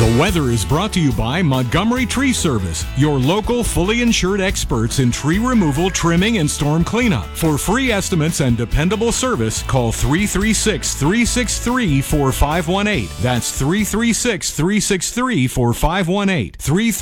The weather is brought to you by Montgomery Tree Service, your local fully insured experts in tree removal, trimming, and storm cleanup. For free estimates and dependable service, call 336-363-4518. That's 336-363-4518.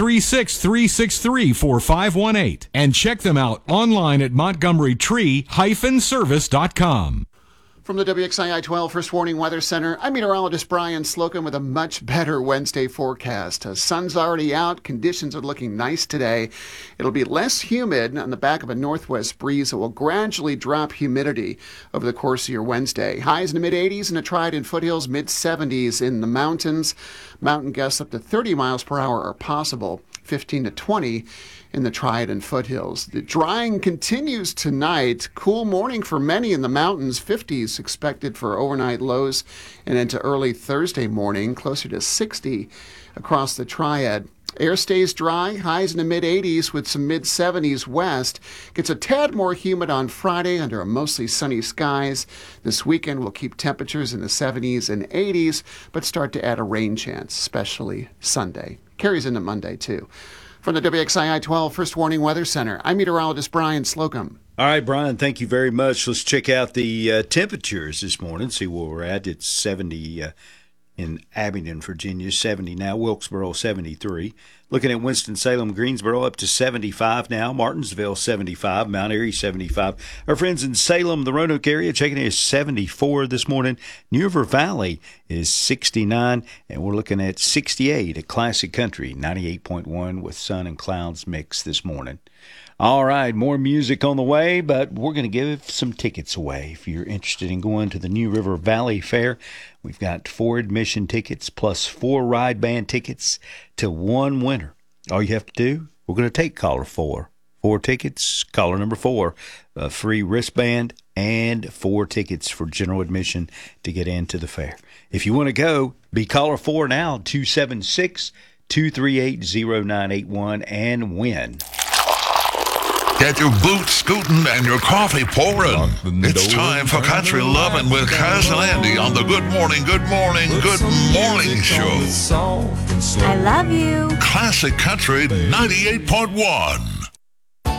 336-363-4518. And check them out online at montgomerytree-service.com. From the WXII 12 First Warning Weather Center, I'm meteorologist Brian Slocum with a much better Wednesday forecast. The sun's already out. Conditions are looking nice today. It'll be less humid on the back of a northwest breeze that will gradually drop humidity over the course of your Wednesday. Highs in the mid-80s in the Trident foothills, mid-70s in the mountains. Mountain gusts up to 30 miles per hour are possible, 15 to 20 in the Trident foothills. The drying continues tonight. Cool morning for many in the mountains. 50s expected for overnight lows and into early Thursday morning, closer to 60 across the Triad. Air stays dry, highs in the mid-80s with some mid-70s west. Gets a tad more humid on Friday under a mostly sunny skies. This weekend will keep temperatures in the 70s and 80s, but start to add a rain chance, especially Sunday. Carries into Monday, too. From the WXII 12 First Warning Weather Center, I'm meteorologist Brian Slocum. All right, Brian, thank you very much. Let's check out the temperatures this morning, see where we're at. It's 70 in Abingdon, Virginia, 70 now. Wilkesboro, 73. Looking at Winston-Salem, Greensboro, up to 75 now. Martinsville, 75. Mount Airy, 75. Our friends in Salem, the Roanoke area, checking in at 74 this morning. New River Valley is 69, and we're looking at 68 at Classic Country, 98.1 with sun and clouds mixed this morning. All right, more music on the way, but we're going to give some tickets away. If you're interested in going to the New River Valley Fair, we've got 4 admission tickets plus 4 ride band tickets to one winner. All you have to do, we're going to take caller 4. 4 tickets, caller number 4, a free wristband, and 4 tickets for general admission to get into the fair. If you want to go, be caller 4 now, 276-238-0981, and win. Get your boots scooting and your coffee pouring. It's time for Country Lovin' with Kaz and Andy on the Good Morning Show. I love you. Classic Country 98.1.